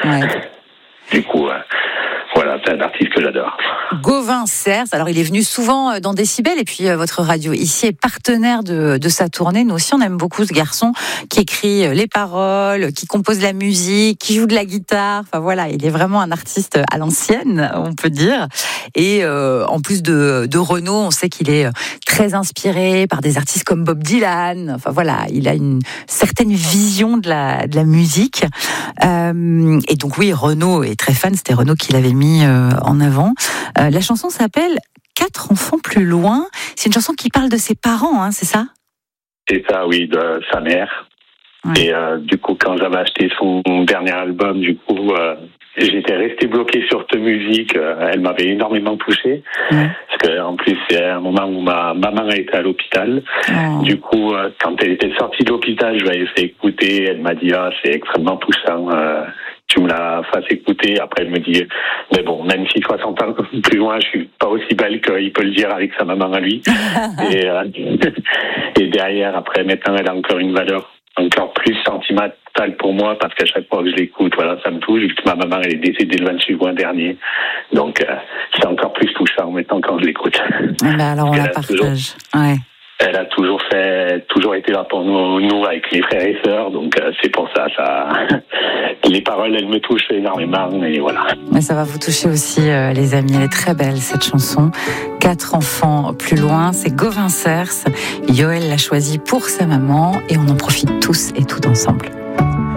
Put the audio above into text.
Ouais. Du coup, voilà, c'est un artiste que j'adore. Gauvin Cers, alors il est venu souvent dans Décibel et puis votre radio ici est partenaire de sa tournée. Nous aussi on aime beaucoup ce garçon qui écrit les paroles, qui compose la musique, qui joue de la guitare. Enfin voilà, il est vraiment un artiste à l'ancienne, on peut dire. Et en plus de Renaud, on sait qu'il est très inspiré par des artistes comme Bob Dylan. Enfin voilà, il a une certaine vision de la musique. Et donc oui, Renaud est très fan, c'était Renaud qui l'avait mis en avant. La chanson s'appelle 4 enfants plus loin. C'est une chanson qui parle de ses parents, hein, c'est ça ? C'est ça, oui, de sa mère. Ouais. Et du coup, quand j'avais acheté son dernier album, du coup, j'étais resté bloqué sur cette musique. Elle m'avait énormément touché. Ouais. Parce qu'en plus, c'est un moment où ma maman a été à l'hôpital. Oh. Du coup, quand elle était sortie de l'hôpital, je l'avais fait écouter. Elle m'a dit, c'est extrêmement touchant. Tu me la fasses écouter. Après, elle me dit, mais bon, même si 60 ans plus loin, je suis pas aussi belle qu'il peut le dire avec sa maman à lui. Et derrière, après, maintenant, elle a encore une valeur encore plus sentimentale pour moi, parce qu'à chaque fois que je l'écoute, voilà, ça me touche. Ma maman, elle est décédée le 28 juin dernier. Donc, c'est encore plus touchant maintenant quand je l'écoute. Alors, on la partage. Ouais. Elle a toujours été là pour nous avec les frères et sœurs, donc c'est pour ça, les paroles, elles me touchent énormément, et voilà. Mais ça va vous toucher aussi, les amis. Elle est très belle, cette chanson. 4 enfants plus loin, c'est Gauvin Cers. Yoël l'a choisie pour sa maman, et on en profite tous et toutes ensemble.